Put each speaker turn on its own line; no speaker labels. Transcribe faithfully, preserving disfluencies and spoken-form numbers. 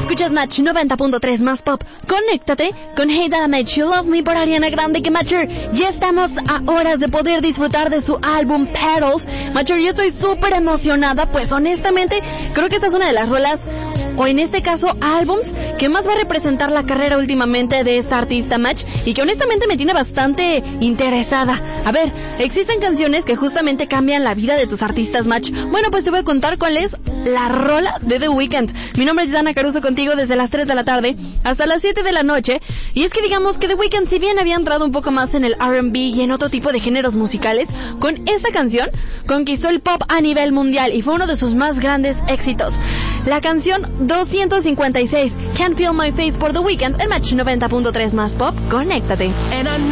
Escuchas Match noventa punto tres más pop. Conéctate con Hey Damage You Love Me por Ariana Grande, que Matcher, ya estamos a horas de poder disfrutar de su álbum Petals. Matcher, yo estoy súper emocionada, pues honestamente creo que esta es una de las rolas, o en este caso álbums, que más va a representar la carrera últimamente de esta artista, Match, y que honestamente me tiene bastante interesada. A ver, existen canciones que justamente cambian la vida de tus artistas, Match. Bueno, pues te voy a contar cuál es la rola de The Weeknd. Mi nombre es Dana Caruso, contigo desde las tres de la tarde hasta las siete de la noche. Y es que digamos que The Weeknd, si bien había entrado un poco más en el R and B y en otro tipo de géneros musicales, con esta canción conquistó el pop a nivel mundial y fue uno de sus más grandes éxitos. La canción doscientos cincuenta y seis, Can't Feel My Face, por The Weeknd, en Match noventa punto tres más pop. Conéctate.